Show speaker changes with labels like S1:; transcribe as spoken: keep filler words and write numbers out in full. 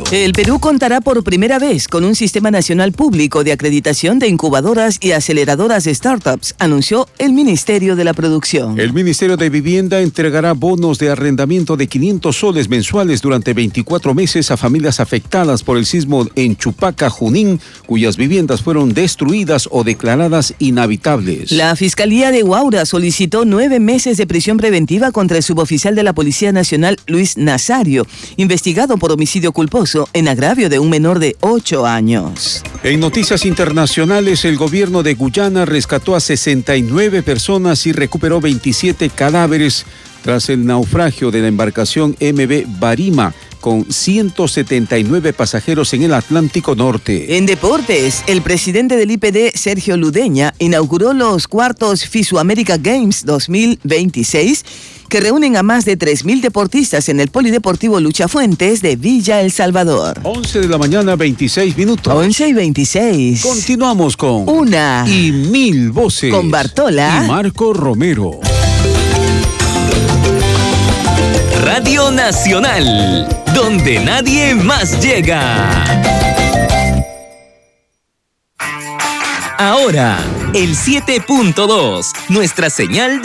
S1: El Perú contará por primera vez con un sistema nacional público de acreditación de incubadoras y aceleradoras de startups, anunció el Ministerio de la Producción.
S2: El Ministerio de Vivienda entregará bonos de arrendamiento de quinientos soles mensuales durante veinticuatro meses a familias afectadas por el sismo en Chupaca, Junín, cuyas viviendas fueron destruidas o declaradas inhabitables.
S1: La Fiscalía de Huaura solicitó nueve meses de prisión preventiva contra el suboficial de la Policía Nacional, Luis Nazario, investigado por homicidio culposo en agravio de un menor de ocho años.
S2: En noticias internacionales, el gobierno de Guyana rescató a sesenta y nueve personas y recuperó veintisiete cadáveres tras el naufragio de la embarcación M V Barima, con ciento setenta y nueve pasajeros en el Atlántico Norte.
S1: En deportes, el presidente del I P D, Sergio Ludeña, inauguró los cuartos Fisoamérica Games dos mil veintiséis, que reúnen a más de tres mil deportistas en el Polideportivo Luchafuentes de Villa El Salvador.
S2: once de la mañana, veintiséis minutos.
S1: once y veintiséis.
S2: Continuamos con
S1: Una
S2: y mil voces.
S1: Con Bartola
S2: y Marco Romero.
S3: Radio Nacional, donde nadie más llega. Ahora, el siete punto dos, nuestra señal de